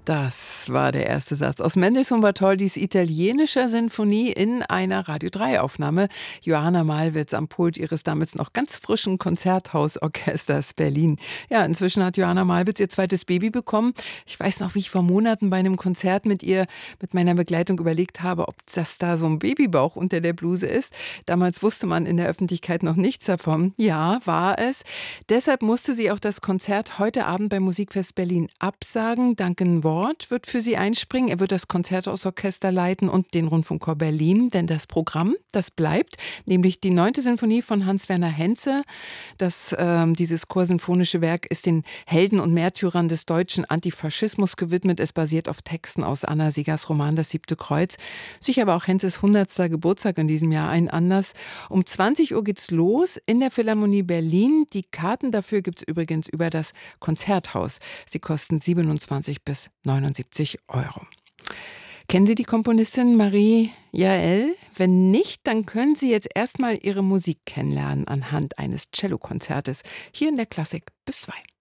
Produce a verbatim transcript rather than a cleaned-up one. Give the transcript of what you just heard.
Das war der erste Satz aus Mendelssohn Bartholdis italienischer Sinfonie in einer Radio drei Aufnahme. Johanna Malwitz am Pult ihres damals noch ganz frischen Konzerthausorchesters Berlin. Ja, inzwischen hat Johanna Malwitz ihr zweites Baby bekommen. Ich weiß noch, wie ich vor Monaten bei einem Konzert mit ihr, mit meiner Begleitung überlegt habe, ob das da so ein Babybauch unter der Bluse ist. Damals wusste man in der Öffentlichkeit noch nichts davon. Ja, war es. Deshalb musste sie auch das Konzert heute Abend beim Musikfest Berlin absagen. Duncan Ward wird für sie einspringen. Er wird das Konzerthausorchester leiten und den Rundfunkchor Berlin. Denn das Programm, das bleibt, nämlich die neunte Sinfonie von Hans-Werner Henze. Das, äh, dieses chorsinfonische Werk ist den Helden und Märtyrern des deutschen Antifaschismus gewidmet. Es basiert auf Texten aus Anna Segers Roman Das siebte Kreuz. Sicher aber auch Henzes hundertster Geburtstag in diesem Jahr ein Anlass. Um zwanzig Uhr geht's los in der Philharmonie Berlin. Die Karten dafür gibt's übrigens über das Konzerthaus. Sie kosten siebenundzwanzig bis neunundsiebzig Euro. Kennen Sie die Komponistin Marie Jael? Wenn nicht, dann können Sie jetzt erstmal ihre Musik kennenlernen anhand eines Cellokonzertes hier in der Klassik bis zwei.